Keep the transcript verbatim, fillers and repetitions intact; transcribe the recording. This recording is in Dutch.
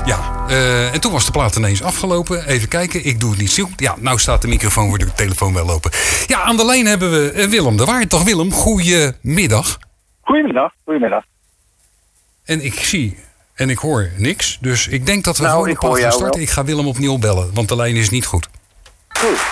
Ja, uh, en toen was de plaat ineens afgelopen. Even kijken, ik doe het niet zo. Ja, nou staat de microfoon voor de telefoon wel open. Ja, aan de lijn hebben we uh, Willem de Waard. Dag Willem, goedemiddag. Goedemiddag, goedemiddag. En ik zie en ik hoor niks. Dus ik denk dat we nou, gewoon de plaat gaan starten. Ik ga Willem opnieuw bellen, want de lijn is niet goed. Goed.